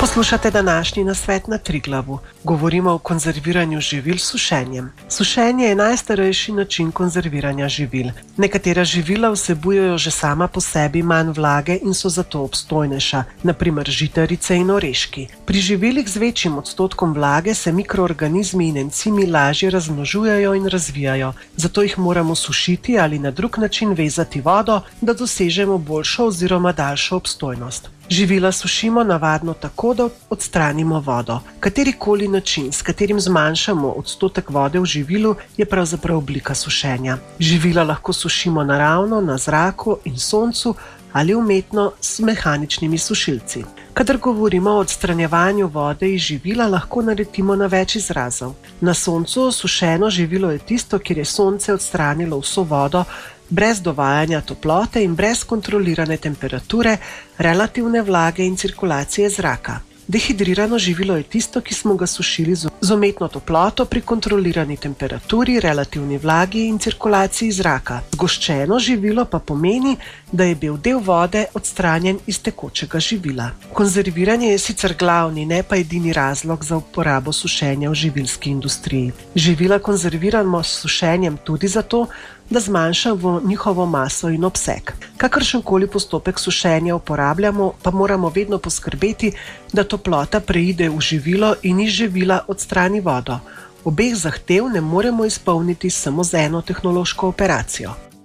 Poslušate današnji nasvet na Triglavu. Govorimo o konzerviranju živil s sušenjem. Sušenje je najstarejši način konzerviranja živil. Nekatera živila vsebujejo že sama po sebi manj vlage in so zato obstojnejša, na primer žitarice in oreški. Pri živilih z večjim odstotkom vlage se mikroorganizmi in encimi lažje razmnožujejo in razvijajo, zato jih moramo sušiti ali na drug način vezati vodo, da dosežemo boljšo oziroma daljšo obstojnost. Živila sušimo navadno tako, da odstranimo vodo. Katerikoli način, s katerim zmanjšamo odstotek vode v živilu, je pravzaprav oblika sušenja. Živila lahko sušimo naravno, na zraku in soncu ali umetno s mehaničnimi sušilci. Kadar govorimo o odstranjevanju vode iz živila, lahko naletimo na več izrazov. Na soncu sušeno živilo je tisto, kjer je sonce odstranilo vso vodo, brez dovajanja toplote in brez kontrolirane temperature, relativne vlage in cirkulacije zraka. Dehidrirano živilo je tisto, ki smo ga sušili z umetno toploto pri kontrolirani temperaturi, relativni vlagi in cirkulaciji zraka. Zgoščeno živilo pa pomeni, da je bil del vode odstranjen iz tekočega živila. Konzerviranje je sicer glavni, ne pa edini razlog za uporabo sušenja v živilski industriji. Živila konzerviramo s sušenjem tudi zato, da zmanjšamo njihovo maso in obseg. Kakršenkoli postopek sušenja uporabljamo, pa moramo vedno poskrbeti, da toplota preide v živilo in iz živila odstrani vodo. Obeh zahtev ne moremo izpolniti samo z eno tehnološko operacijo.